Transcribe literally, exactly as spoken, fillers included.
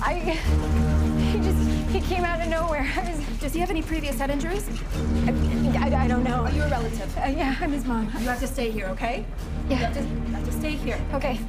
I... He just... He came out of nowhere. I was... Does he have any previous head injuries? I, I, I don't know. Are you a relative? Uh, yeah, I'm his mom. You have to stay here, okay? Yeah. You have to, you have to stay here. Okay.